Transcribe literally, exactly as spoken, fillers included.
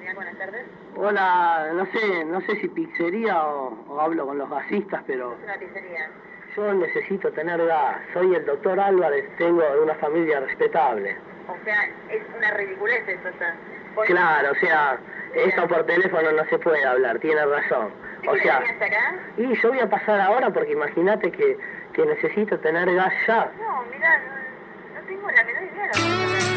Genial, buenas tardes. Hola, no sé, no sé si pizzería o, o hablo con los gasistas, pero Es una pizzería. yo necesito tener gas. Soy el doctor Álvarez, tengo de una familia respetable. O sea, es una ridiculez esto. Está. Por- Claro, o sea, esto por teléfono no se puede hablar, tiene razón. ¿Sí O que sea, hasta acá? y yo voy a pasar ahora porque imagínate que, que necesito tener gas ya. No, mira, no, no tengo la menor idea de lo que